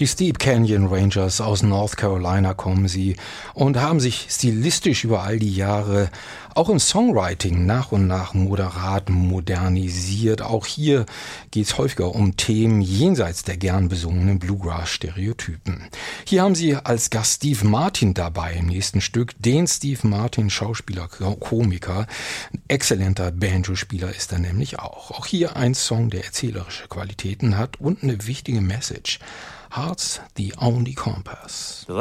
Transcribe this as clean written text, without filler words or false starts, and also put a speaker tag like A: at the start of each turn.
A: Die Steep Canyon Rangers aus North Carolina kommen sie und haben sich stilistisch über all die Jahre auch im Songwriting nach und nach moderat modernisiert. Auch hier geht's häufiger um Themen jenseits der gern besungenen Bluegrass-Stereotypen. Hier haben sie als Gast Steve Martin dabei im nächsten Stück. Den Steve Martin, Schauspieler, Komiker, ein exzellenter Banjo-Spieler ist er nämlich auch. Auch hier ein Song, der erzählerische Qualitäten hat und eine wichtige Message. Heart's the only compass.
B: The